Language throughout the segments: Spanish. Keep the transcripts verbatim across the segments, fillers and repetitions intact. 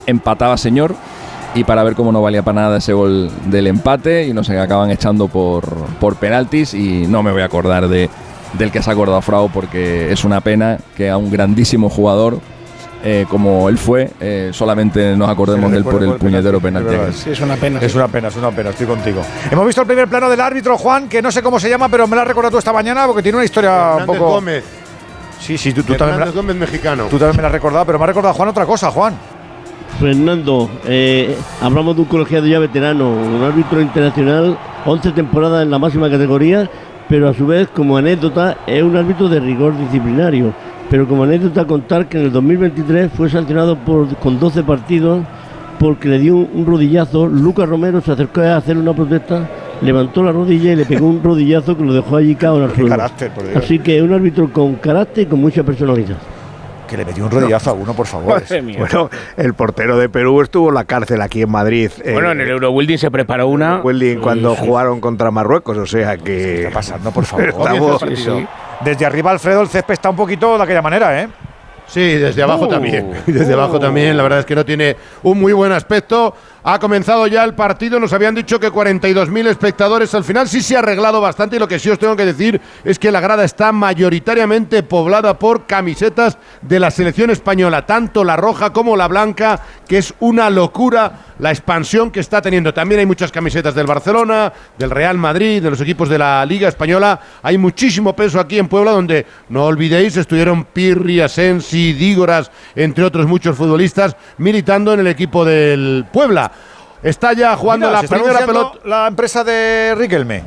empataba señor, y para ver cómo no valía para nada ese gol del empate y nos acaban echando por, por penaltis, y no me voy a acordar de, del que se ha acordado Frau, porque es una pena que a un grandísimo jugador eh, como él fue, eh, solamente nos acordemos de él por el puñetero penalti. Sí, es una pena. Es una pena, es una pena, estoy contigo. Hemos visto el primer plano del árbitro, Juan, que no sé cómo se llama, pero me lo has recordado tú esta mañana porque tiene una historia Hernández un poco… Gómez. Sí, sí, tú, tú también me la… Gómez mexicano. Tú también me la has recordado, pero me ha recordado Juan otra cosa, Juan. Fernando, eh, hablamos de un colegiado ya veterano, un árbitro internacional, once temporadas en la máxima categoría, pero a su vez, como anécdota, es un árbitro de rigor disciplinario. Pero como anécdota, contar que en el dos mil veintitrés fue sancionado por, con doce partidos porque le dio un, un rodillazo. Lucas Romero se acercó a hacer una protesta, levantó la rodilla y le pegó un rodillazo que lo dejó allí cao en el suelo. Carácter, por Dios. Así que es un árbitro con carácter y con mucha personalidad. Que le metió un rodillazo no. a uno, por favor. Bueno, el portero de Perú estuvo en la cárcel aquí en Madrid. Bueno, eh, en el Eurowilding se preparó una. Eurowilding cuando sí. jugaron contra Marruecos, o sea que… ¿Qué está pasando, por favor? Estamos… Sí, sí. Desde arriba, Alfredo, el césped está un poquito de aquella manera, ¿eh? Sí, desde abajo uh, también. Desde uh. abajo también, la verdad es que no tiene un muy buen aspecto. Ha comenzado ya el partido, nos habían dicho que cuarenta y dos mil espectadores. Al final sí se ha arreglado bastante, y lo que sí os tengo que decir es que la grada está mayoritariamente poblada por camisetas de la selección española, tanto la roja como la blanca, que es una locura la expansión que está teniendo. También hay muchas camisetas del Barcelona, del Real Madrid, de los equipos de la Liga Española. Hay muchísimo peso aquí en Puebla, donde, no olvidéis, estuvieron Pirri, Asensi, Dígoras, entre otros muchos futbolistas, militando en el equipo del Puebla. Está ya jugando Mira, la primera pelota. La empresa de Riquelme.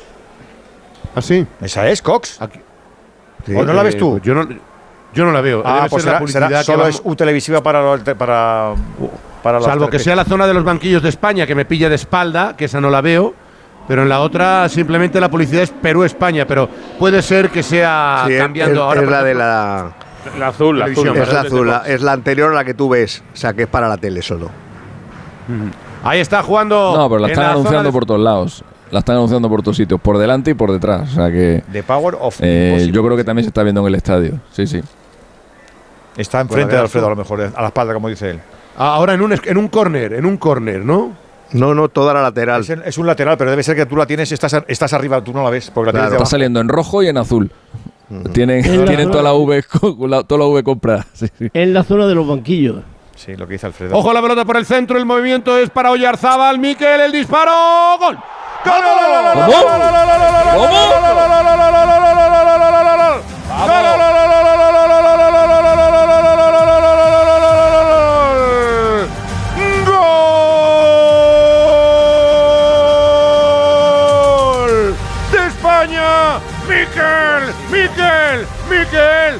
¿Ah, sí? Esa es, Cox. Aquí. Sí, ¿O no eh, la ves tú? Yo no, yo no la veo. Ah, Debe pues ser será, la será, solo que es U televisiva para, para, para Salvo que sea la zona de los banquillos de España, que me pilla de espalda, que esa no la veo. Pero en la otra simplemente la publicidad es Perú-España, pero puede ser que sea sí, cambiando es, ahora. Es la de la… La azul, la azul. Es la azul, la, es la anterior a la que tú ves, o sea que es para la tele solo. Uh-huh. Ahí está jugando. No, pero la están anunciando de... por todos lados. La están anunciando por todos sitios, por delante y por detrás. O sea que. The Power of eh, yo creo que también se está viendo en el estadio. Sí, sí. Está enfrente de Alfredo, a lo mejor, a la espalda, como dice él. Ahora en un, en un córner, en un córner, ¿no? No, no, toda la lateral. Es, es un lateral, pero debe ser que tú la tienes, estás, estás arriba, tú no la ves. Porque la claro. tienes Está saliendo en rojo y en azul. Uh-huh. Tienen, tienen toda la V, la, toda la V comprada. Sí, sí. En la zona de los banquillos. Sí, lo que dice Alfredo. Ojo la pelota por el centro, el movimiento es para Oyarzábal, Miquel, el disparo, gol. ¡Gol! ¡Gol! ¡De España! ¡Miquel! ¡Miquel! ¡Miquel!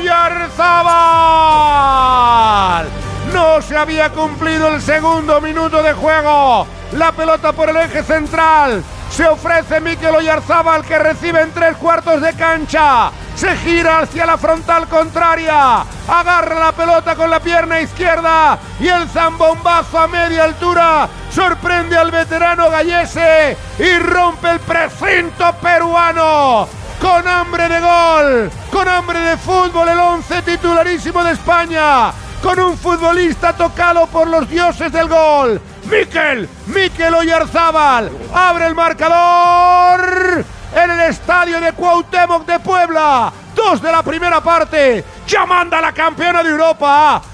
¡Oyarzábal! No se había cumplido el segundo minuto de juego. La pelota por el eje central. Se ofrece Miquel Oyarzábal, que recibe en tres cuartos de cancha. Se gira hacia la frontal contraria. Agarra la pelota con la pierna izquierda. Y el zambombazo a media altura sorprende al veterano Gallese y rompe el precinto peruano. Con hambre de gol, con hambre de fútbol, el once titularísimo de España. Con un futbolista tocado por los dioses del gol. Miquel, Miquel Oyarzábal abre el marcador en el estadio de Cuauhtémoc de Puebla. Dos de la primera parte. Ya manda la campeona de Europa.